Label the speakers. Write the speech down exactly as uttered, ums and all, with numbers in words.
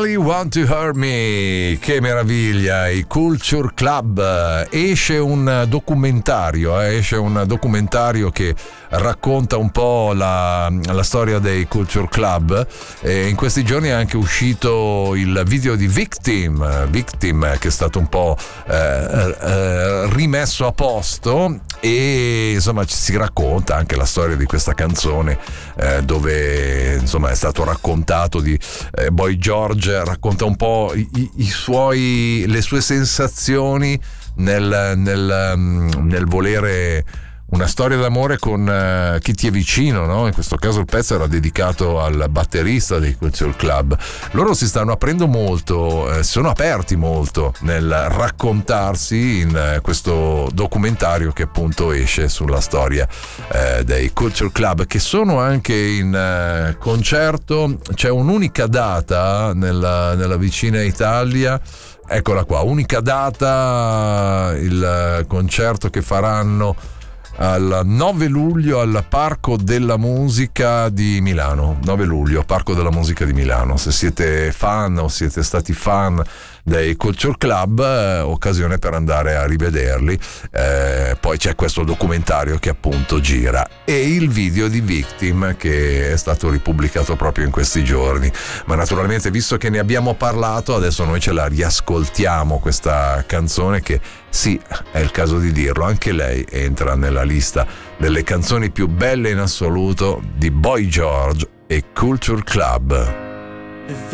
Speaker 1: Really Want to Hurt Me, che meraviglia, i Culture Club. Esce un documentario, eh, esce un documentario che racconta un po' la, la storia dei Culture Club, e in questi giorni è anche uscito il video di Victim, Victim che è stato un po' eh, eh, rimesso a posto, e insomma ci si racconta anche la storia di questa canzone, eh, dove insomma è stato raccontato di eh, Boy George, racconta un po' i, i suoi, le sue sensazioni nel, nel, nel volere una storia d'amore con uh, chi ti è vicino, no? In questo caso il pezzo era dedicato al batterista dei Culture Club. Loro si stanno aprendo molto, eh, si sono aperti molto nel raccontarsi in uh, questo documentario che appunto esce sulla storia uh, dei Culture Club, che sono anche in uh, concerto. C'è un'unica data nella, nella vicina Italia. Eccola qua, unica data, il uh, concerto che faranno al nove luglio al Parco della Musica di Milano. nove luglio, Parco della Musica di Milano. Se siete fan o siete stati fan dei Culture Club, eh, occasione per andare a rivederli. Eh, poi c'è questo documentario che appunto gira, e il video di Victim che è stato ripubblicato proprio in questi giorni. Ma naturalmente, visto che ne abbiamo parlato, adesso noi ce la riascoltiamo questa canzone che, sì, è il caso di dirlo, anche lei entra nella lista delle canzoni più belle in assoluto di Boy George e Culture Club.